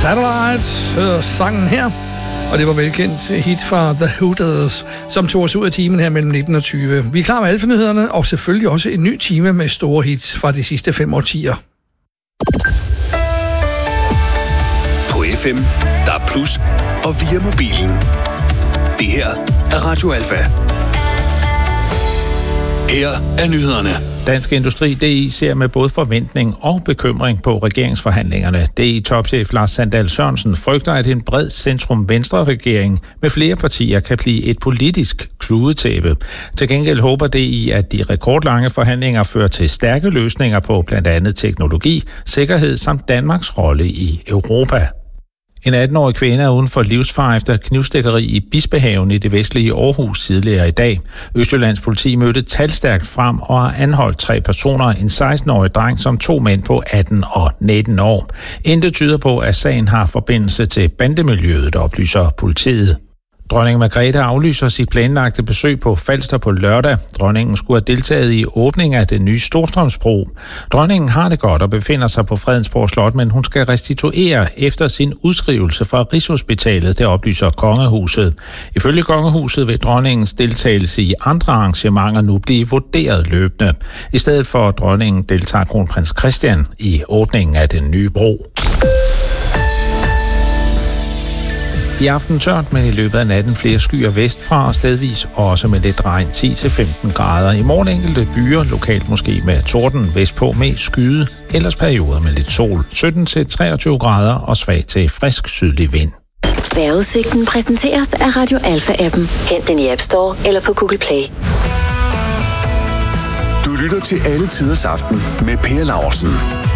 Satellite, sangen her. Og det var velkendt hit fra The Hooters, som tog os ud af timen her mellem 19 og 20. Vi er klar med Alfa-nyhederne, og selvfølgelig også en ny time med store hits fra de sidste 5 årtier. På FM, der er plus, og via mobilen. Det her er Radio Alfa. Her er nyhederne. Dansk Industri DI ser med både forventning og bekymring på regeringsforhandlingerne. DI-topchef Lars Sandahl Sørensen frygter, at en bred centrum-venstre-regering med flere partier kan blive et politisk kludetæppe. Til gengæld håber DI, at de rekordlange forhandlinger fører til stærke løsninger på blandt andet teknologi, sikkerhed samt Danmarks rolle i Europa. En 18-årig kvinde er uden for livsfare efter knivstikkeri i Bispehaven i det vestlige Aarhus tidligere i dag. Østjyllands politi mødte talstærkt frem og har anholdt 3 personer, en 16-årig dreng som 2 mænd på 18 og 19 år. Intet tyder på, at sagen har forbindelse til bandemiljøet, oplyser politiet. Dronning Margrethe aflyser sit planlagte besøg på Falster på lørdag. Dronningen skulle have deltaget i åbningen af den nye Storstrømsbro. Dronningen har det godt og befinder sig på Fredensborg Slot, men hun skal restituere efter sin udskrivelse fra Rigshospitalet, det oplyser Kongehuset. Ifølge Kongehuset vil dronningens deltagelse i andre arrangementer nu blive vurderet løbende. I stedet for dronningen deltager kronprins Christian i åbningen af den nye bro. I aften tørt, men i løbet af natten flere skyer vestfra og stedvis også med lidt regn 10-15 grader. I morgen enkelte byer, lokalt måske med torden, vestpå med skyde, ellers perioder med lidt sol. 17-23 grader og svag til frisk sydlig vind. Vejrudsigten præsenteres af Radio Alfa-appen. Hent den i App Store eller på Google Play. Du lytter til Alle Tiders Aften med Per Laursen.